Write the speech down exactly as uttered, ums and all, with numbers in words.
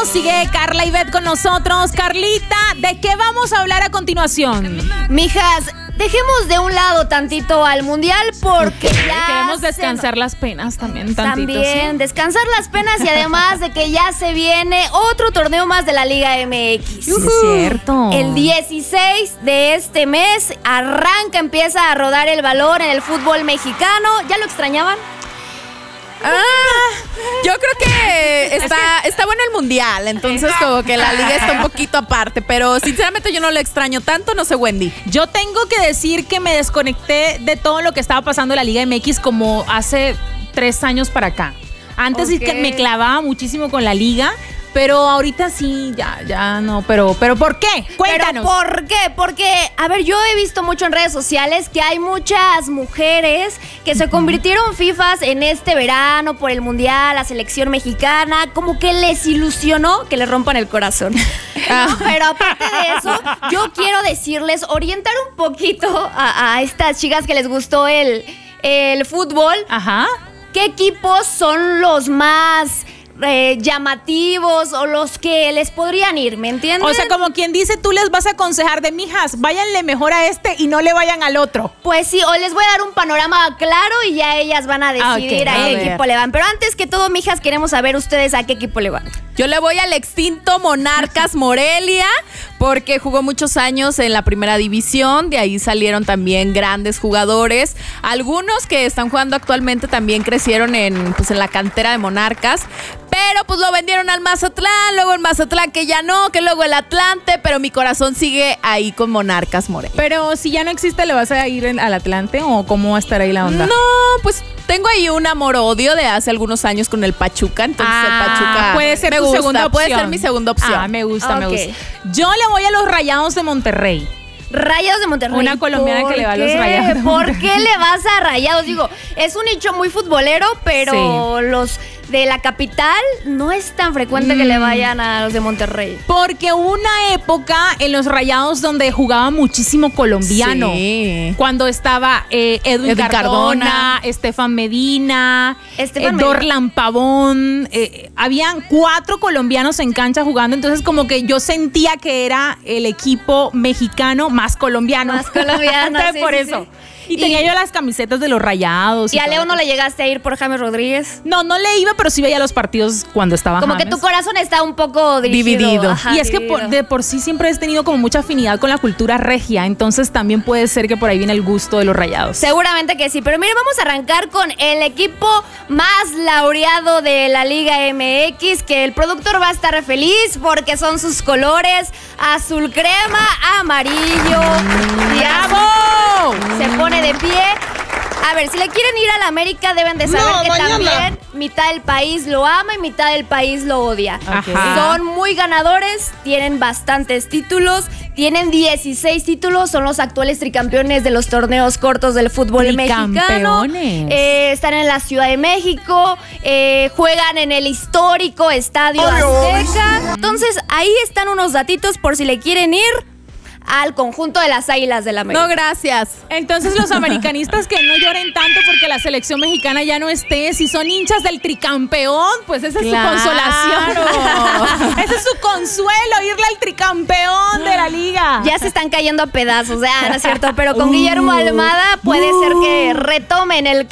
regresamos. Sigue Carla Ivette con nosotros. Carlita, ¿de qué vamos a hablar a continuación? Mijas, dejemos de un lado tantito al mundial porque ya queremos descansar se... las penas también tantito. También, ¿sí? descansar las penas y además de que ya se viene otro torneo más de la Liga M X. Sí, es cierto. El dieciséis de este mes arranca, empieza a rodar el balón en el fútbol mexicano. ¿Ya lo extrañaban? Ah, yo creo que está, está bueno el mundial, entonces como que la liga está un poquito aparte, pero sinceramente yo no lo extraño tanto, no sé, Wendy. Yo tengo que decir que me desconecté de todo lo que estaba pasando en la Liga M X como hace tres años para acá. Antes sí Ok. que me clavaba muchísimo con la liga, pero ahorita sí, ya, ya no, pero, pero ¿por qué? Cuéntanos. ¿Pero por qué? Porque, a ver, yo he visto mucho en redes sociales que hay muchas mujeres que se convirtieron fifas en este verano por el mundial, la selección mexicana, como que les ilusionó que les rompan el corazón. No, pero aparte de eso, yo quiero decirles, orientar un poquito a, a estas chicas que les gustó el, el fútbol. Ajá. ¿Qué equipos son los más eh, llamativos o los que les podrían ir? ¿Me entiendes? O sea, como quien dice, tú les vas a aconsejar de mijas, váyanle mejor a este y no le vayan al otro. Pues sí, o les voy a dar un panorama claro y ya ellas van a decidir Ah, ok, a a qué ver. equipo le van. Pero antes que todo, mijas, queremos saber ustedes a qué equipo le van. Yo le voy al extinto Monarcas Morelia porque jugó muchos años en la primera división, de ahí salieron también grandes jugadores. Algunos que están jugando actualmente también crecieron en, pues, en la cantera de Monarcas, pero pues lo vendieron al Mazatlán, luego el Mazatlán que ya no, que luego el Atlante, pero mi corazón sigue ahí con Monarcas Morelia. Pero si ya no existe, ¿le vas a ir en- al Atlante o cómo va a estar ahí la onda? No, pues tengo ahí un amor-odio de hace algunos años con el Pachuca, entonces el Pachuca puede ser me tu gusta, segunda opción. puede ser mi segunda opción. Ah, me gusta, me Ok. gusta. Yo le voy a los Rayados de Monterrey. Rayados de Monterrey. Una colombiana ¿Por que le va a los qué? Rayados de ¿Por Monterrey. qué le vas a Rayados? Digo, es un nicho muy futbolero, pero los de la capital no es tan frecuente que le vayan a los de Monterrey. Porque hubo una época en los Rayados donde jugaba muchísimo colombiano. Sí. Cuando estaba eh, Edwin, Edwin Cardona, Cardona. Estefan Medina, Estefan eh, Medina. Dorlan Pavón. Eh, habían cuatro colombianos en cancha jugando, entonces como que yo sentía que era el equipo mexicano más colombiano. Más colombiano, Entonces, sí, por sí, eso. sí. Y, tenía Y- yo las camisetas de los Rayados. ¿Y a todo Leo no eso. le llegaste a ir por James Rodríguez? No, no le iba, pero sí veía los partidos cuando estaba Como que James. tu corazón está un poco dirigido. Dividido. Ajá, Y es que dividido. por- de por sí siempre he tenido como mucha afinidad con la cultura regia, entonces también puede ser que por ahí viene el gusto de los Rayados. Seguramente que sí, pero mire, vamos a arrancar con el equipo más laureado de la Liga M X, que el productor va a estar feliz porque son sus colores azul crema, amarillo. ¡Bravo! Se pone de pie. A ver, si le quieren ir a la América deben de saber No, que mañana. también mitad del país lo ama y mitad del país lo odia. Ajá. Son muy ganadores, tienen bastantes títulos, tienen dieciséis títulos, son los actuales tricampeones de los torneos cortos del fútbol mexicano. Tricampeones. Eh, están en la Ciudad de México, eh, juegan en el histórico Estadio Azteca. Entonces, ahí están unos datitos por si le quieren ir al conjunto de las Águilas del América. No, gracias. Entonces los americanistas que no lloren tanto porque la selección mexicana ya no esté, si son hinchas del tricampeón, pues esa es Claro. su consolación. Ese es su consuelo, irle al tricampeón de la liga. Ya se están cayendo a pedazos, ya, ¿no es cierto? Pero con Uh. Guillermo Almada puede ser que retomen el